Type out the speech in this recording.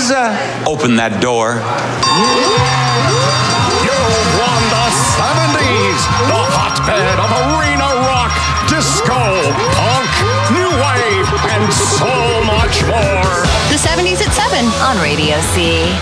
please open that door? You've won the 70s, the hotbed of arena rock, disco, punk, new wave, and so much more. The 70s at 7 on Radio C.